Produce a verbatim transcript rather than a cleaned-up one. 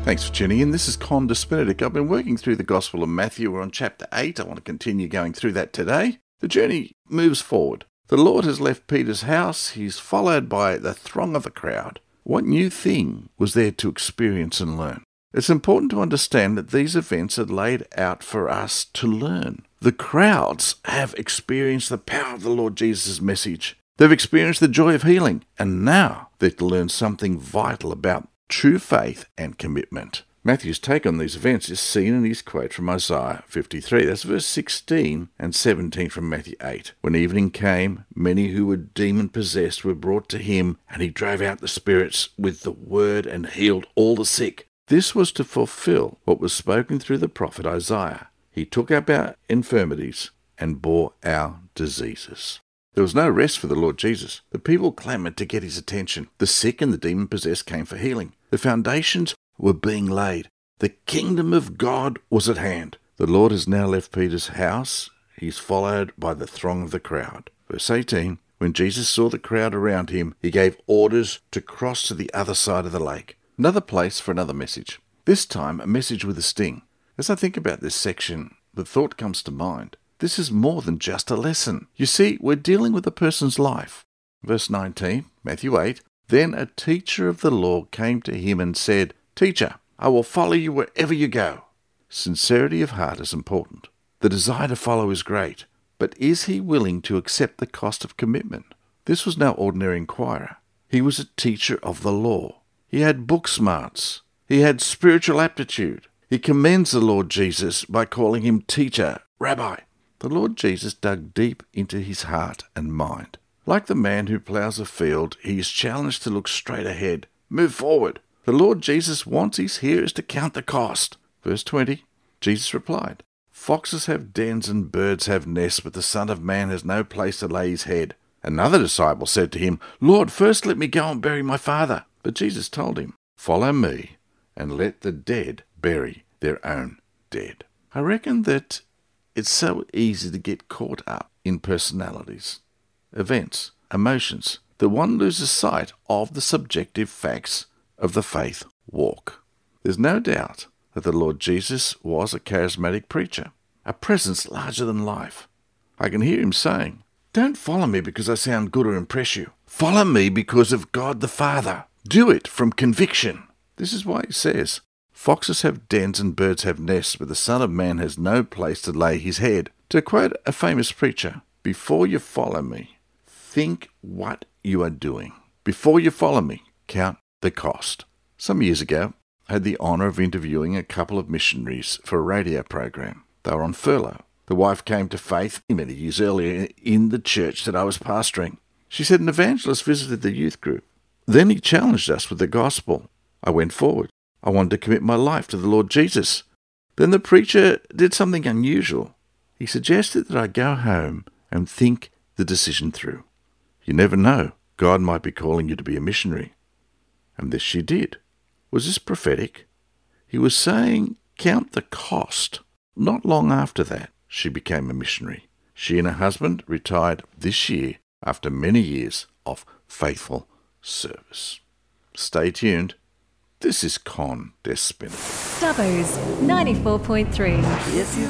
Thanks for tuning in. This is Con Benedict. I've been working through the Gospel of Matthew. We're on chapter eight. I want to continue going through that today. The journey moves forward. The Lord has left Peter's house. He's followed by the throng of the crowd. What new thing was there to experience and learn? It's important to understand that these events are laid out for us to learn. The crowds have experienced the power of the Lord Jesus' message. They've experienced the joy of healing, and now they're to learn something vital about true faith and commitment. Matthew's take on these events is seen in his quote from Isaiah fifty-three. That's verse sixteen and seventeen from Matthew eight. When evening came, many who were demon-possessed were brought to him, and he drove out the spirits with the word and healed all the sick. This was to fulfill what was spoken through the prophet Isaiah. He took up our infirmities and bore our diseases. There was no rest for the Lord Jesus. The people clamoured to get his attention. The sick and the demon-possessed came for healing. The foundations were being laid. The kingdom of God was at hand. The Lord has now left Peter's house. He's followed by the throng of the crowd. Verse eighteen, when Jesus saw the crowd around him, he gave orders to cross to the other side of the lake. Another place for another message. This time, a message with a sting. As I think about this section, the thought comes to mind. This is more than just a lesson. You see, we're dealing with a person's life. Verse nineteen, Matthew eight, then a teacher of the law came to him and said, Teacher, I will follow you wherever you go. Sincerity of heart is important. The desire to follow is great. But is he willing to accept the cost of commitment? This was no ordinary inquirer. He was a teacher of the law. He had book smarts. He had spiritual aptitude. He commends the Lord Jesus by calling him teacher, rabbi. The Lord Jesus dug deep into his heart and mind. Like the man who ploughs a field, he is challenged to look straight ahead, move forward. The Lord Jesus wants his hearers to count the cost. Verse twenty, Jesus replied, Foxes have dens and birds have nests, but the Son of Man has no place to lay his head. Another disciple said to him, Lord, first let me go and bury my father. But Jesus told him, Follow me, and let the dead bury their own dead. I reckon that it's so easy to get caught up in personalities, events, emotions, that one loses sight of the subjective facts of the faith walk. There's no doubt that the Lord Jesus was a charismatic preacher, a presence larger than life. I can hear him saying, Don't follow me because I sound good or impress you. Follow me because of God the Father. Do it from conviction. This is why he says, Foxes have dens and birds have nests, but the Son of Man has no place to lay his head. To quote a famous preacher, before you follow me, think what you are doing. Before you follow me, count the cost. Some years ago, I had the honour of interviewing a couple of missionaries for a radio program. They were on furlough. The wife came to faith many years earlier in the church that I was pastoring. She said an evangelist visited the youth group. Then he challenged us with the gospel. I went forward. I wanted to commit my life to the Lord Jesus. Then the preacher did something unusual. He suggested that I go home and think the decision through. You never know. God might be calling you to be a missionary. And this she did. Was this prophetic? He was saying, count the cost. Not long after that, she became a missionary. She and her husband retired this year after many years of faithful service. Stay tuned. This is Con Benedict. Dubbo's ninety-four point three. If you